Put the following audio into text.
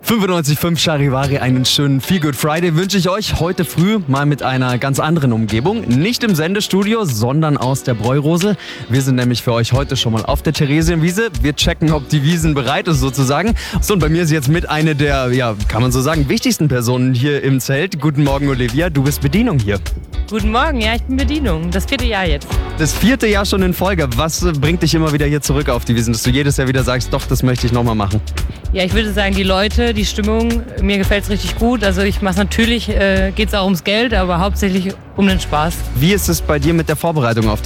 95.5 Charivari, einen schönen Feel Good Friday wünsche ich euch heute früh mal mit einer ganz anderen Umgebung. Nicht im Sendestudio, sondern aus der Bräurose. Wir sind nämlich für euch heute schon mal auf der Theresienwiese. Wir checken, ob die Wiesen bereit ist sozusagen. So, und bei mir ist jetzt mit eine der, ja, kann man so sagen, wichtigsten Personen hier im Zelt. Guten Morgen, Olivia, du bist Bedienung hier. Guten Morgen, ja, ich bin Bedienung. Das 4. Jahr jetzt. Das 4. Jahr schon in Folge. Was bringt dich immer wieder hier zurück auf die Wiesen, dass du jedes Jahr wieder sagst, doch, das möchte ich nochmal machen? Ja, ich würde sagen, die Leute, die Stimmung, mir gefällt es richtig gut. Also ich mache natürlich, geht es auch ums Geld, aber hauptsächlich um den Spaß. Wie ist es bei dir mit der Vorbereitung auf